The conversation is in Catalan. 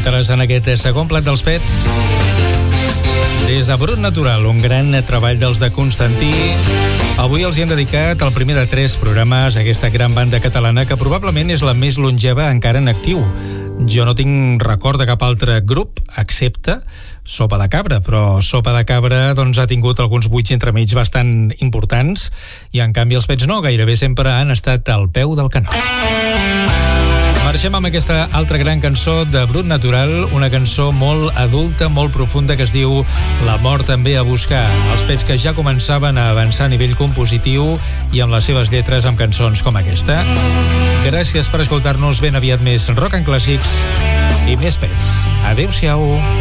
Interessant aquest segon plat dels pets. Des de Brut Natural, un gran treball dels de Constantí. Avui els hi hem dedicat el primer de 3 programes a aquesta gran banda catalana que probablement és la més longeva encara en actiu. Jo no tinc record de cap altre grup, excepte Sopa de Cabra, però Sopa de Cabra doncs, ha tingut alguns buits entremig bastant importants i en canvi els pets no, gairebé sempre han estat al peu del canó. Marxem amb aquesta altra gran cançó de Brut Natural, una cançó molt adulta, molt profunda, que es diu La mort també a buscar. Els pets que ja començaven a avançar a nivell compositiu i amb les seves lletres amb cançons com aquesta. Gràcies per escoltar-nos, ben aviat més rock and clàssics i més pets. Adéu-siau.